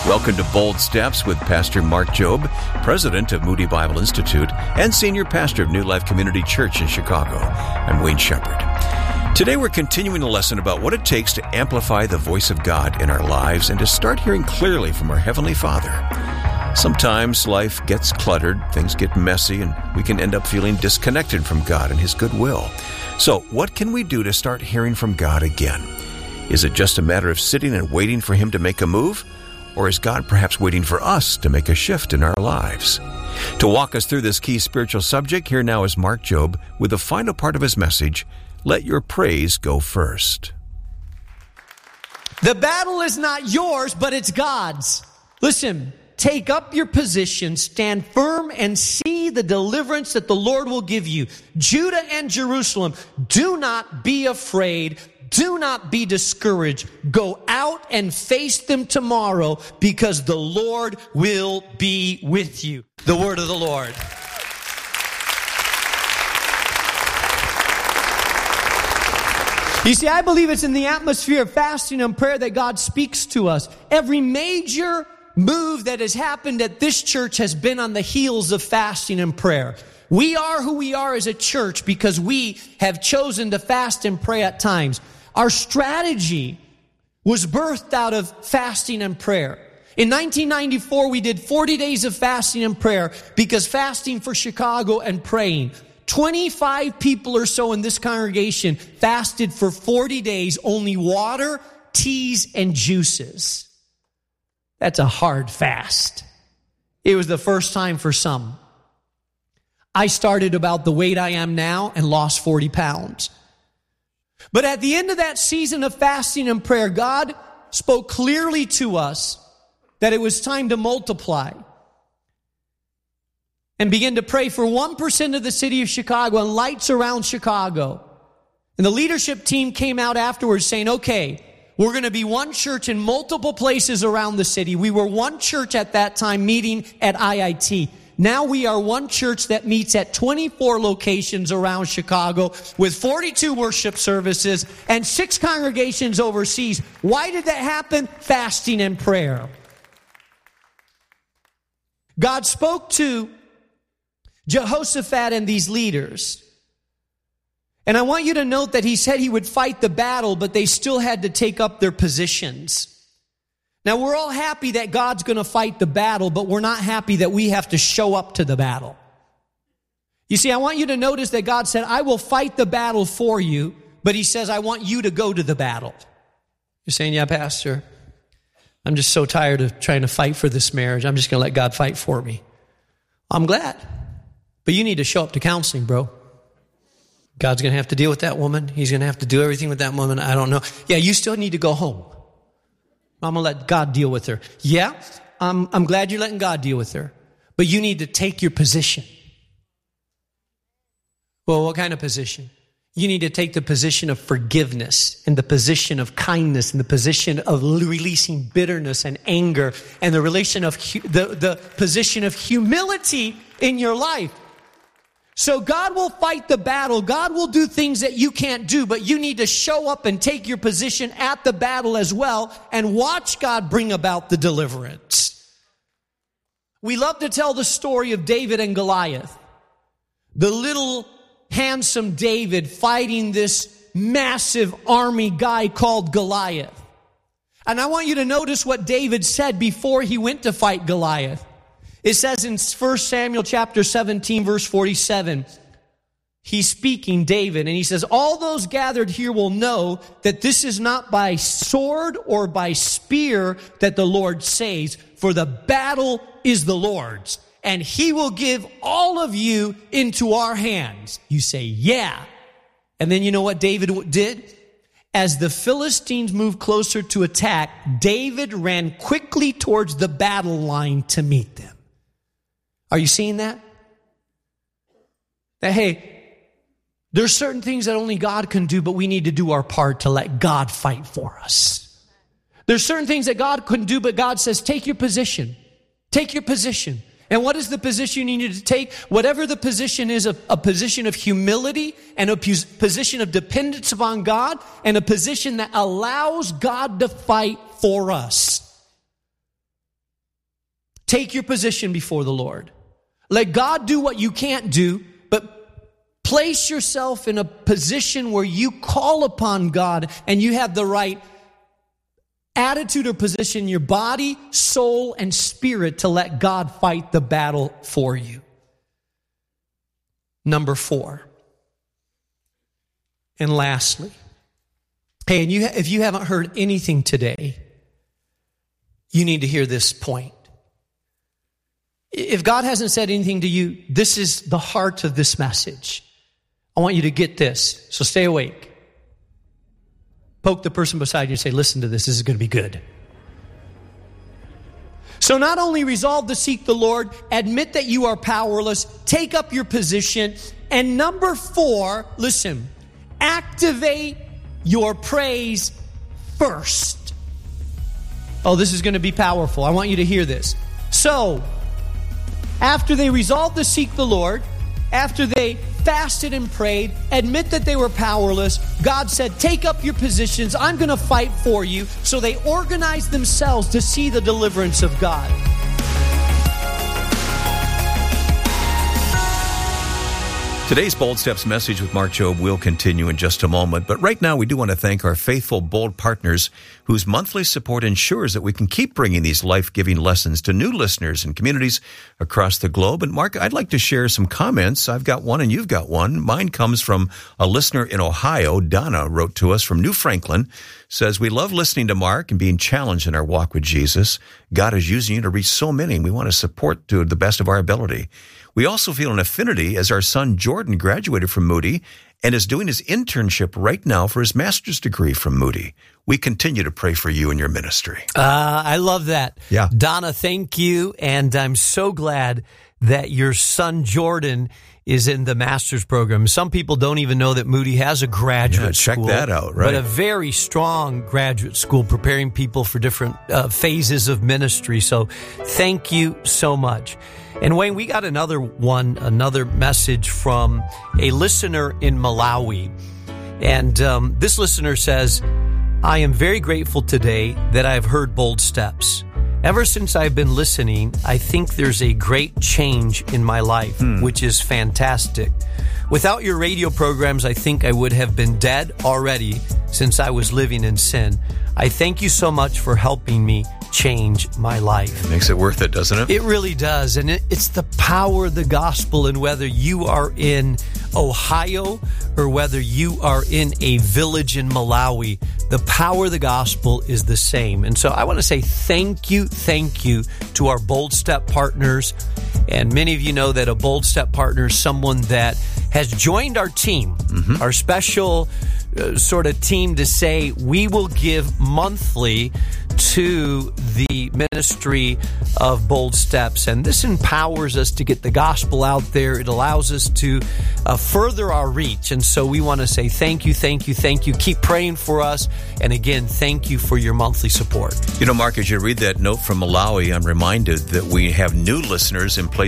Welcome to Bold Steps with Pastor Mark Jobe, President of Moody Bible Institute and Senior Pastor of New Life Community Church in Chicago. I'm Wayne Shepherd. Today we're continuing a lesson about what it takes to amplify the voice of God in our lives and to start hearing clearly from our Heavenly Father. Sometimes life gets cluttered, things get messy, and we can end up feeling disconnected from God and His good will. So what can we do to start hearing from God again? Is it just a matter of sitting and waiting for Him to make a move? Or is God perhaps waiting for us to make a shift in our lives? To walk us through this key spiritual subject, here now is Mark Jobe with the final part of his message, Let Your Praise Go First. The battle is not yours, but it's God's. Listen, take up your position, stand firm, and see the deliverance that the Lord will give you. Judah and Jerusalem, do not be afraid. Do not be discouraged. Go out and face them tomorrow because the Lord will be with you. The word of the Lord. You see, I believe it's in the atmosphere of fasting and prayer that God speaks to us. Every major move that has happened at this church has been on the heels of fasting and prayer. We are who we are as a church because we have chosen to fast and pray at times. Our strategy was birthed out of fasting and prayer. In 1994, we did 40 days of fasting and prayer because fasting for Chicago and praying. 25 people or so in this congregation fasted for 40 days, only water, teas, and juices. That's a hard fast. It was the first time for some. I started about the weight I am now and lost 40 pounds. But at the end of that season of fasting and prayer, God spoke clearly to us that it was time to multiply and begin to pray for 1% of the city of Chicago and lights around Chicago. And the leadership team came out afterwards saying, okay, we're going to be one church in multiple places around the city. We were one church at that time meeting at IIT. Now we are one church that meets at 24 locations around Chicago with 42 worship services and 6 congregations overseas. Why did that happen? Fasting and prayer. God spoke to Jehoshaphat and these leaders. And I want you to note that he said he would fight the battle, but they still had to take up their positions. Now, we're all happy that God's going to fight the battle, but we're not happy that we have to show up to the battle. You see, I want you to notice that God said, I will fight the battle for you, but He says, I want you to go to the battle. You're saying, yeah, Pastor, I'm just so tired of trying to fight for this marriage. I'm just going to let God fight for me. I'm glad, but you need to show up to counseling, bro. God's going to have to deal with that woman. He's going to have to do everything with that woman. I don't know. Yeah, you still need to go home. I'm going to let God deal with her. Yeah, I'm glad you're letting God deal with her. But you need to take your position. Well, what kind of position? You need to take the position of forgiveness and the position of kindness and the position of releasing bitterness and anger and the relation of the position of humility in your life. So God will fight the battle. God will do things that you can't do, but you need to show up and take your position at the battle as well and watch God bring about the deliverance. We love to tell the story of David and Goliath. The little handsome David fighting this massive army guy called Goliath. And I want you to notice what David said before he went to fight Goliath. It says in 1 Samuel chapter 17, verse 47, he's speaking, David, and he says, all those gathered here will know that this is not by sword or by spear that the Lord saves, for the battle is the Lord's, and He will give all of you into our hands. You say, yeah. And then you know what David did? As the Philistines moved closer to attack, David ran quickly towards the battle line to meet them. Are you seeing that? That, hey, there's certain things that only God can do, but we need to do our part to let God fight for us. There's certain things that God couldn't do, but God says, take your position. Take your position. And what is the position you need to take? Whatever the position is, a position of humility and a position of dependence upon God and a position that allows God to fight for us. take your position before the Lord. Let God do what you can't do, but place yourself in a position where you call upon God and you have the right attitude or position, your body, soul, and spirit to let God fight the battle for you. Number 4. And lastly, hey, and if you haven't heard anything today, you need to hear this point. If God hasn't said anything to you, this is the heart of this message. I want you to get this, so stay awake. Poke the person beside you and say, listen to this is going to be good. So not only resolve to seek the Lord, admit that you are powerless, take up your position, and number 4, listen, activate your praise first. Oh, this is going to be powerful. I want you to hear this. So, after they resolved to seek the Lord, after they fasted and prayed, admit that they were powerless, God said, take up your positions. I'm going to fight for you. So they organized themselves to see the deliverance of God. Today's Bold Steps message with Mark Jobe will continue in just a moment, but right now we do want to thank our faithful Bold partners whose monthly support ensures that we can keep bringing these life-giving lessons to new listeners and communities across the globe. And Mark, I'd like to share some comments. I've got one and you've got one. Mine comes from a listener in Ohio. Donna wrote to us from New Franklin, says, we love listening to Mark and being challenged in our walk with Jesus. God is using you to reach so many, and we want to support to the best of our ability. We also feel an affinity as our son Jordan graduated from Moody and is doing his internship right now for his master's degree from Moody. We continue to pray for you and your ministry. I love that. Yeah. Donna, thank you. And I'm so glad that your son Jordan is in the master's program. Some people don't even know that Moody has a graduate school. Check that out, right? But a very strong graduate school preparing people for different phases of ministry. So thank you so much. And Wayne, we got another message from a listener in Malawi. And this listener says, I am very grateful today that I've heard Bold Steps. Ever since I've been listening, I think there's a great change in my life, which is fantastic. Without your radio programs, I think I would have been dead already since I was living in sin. I thank you so much for helping me change my life. It makes it worth it, doesn't it? It really does. And it's the power of the gospel. And whether you are in Ohio or whether you are in a village in Malawi, the power of the gospel is the same. And so I want to say thank you to our Bold Step partners. And many of you know that a Bold Step partner is someone that has joined our team, our special sort of team to say we will give monthly to the ministry of Bold Steps. And this empowers us to get the gospel out there. It allows us to further our reach. And so we want to say thank you. Keep praying for us. And again, thank you for your monthly support. You know, Mark, as you read that note from Malawi, I'm reminded that we have new listeners in places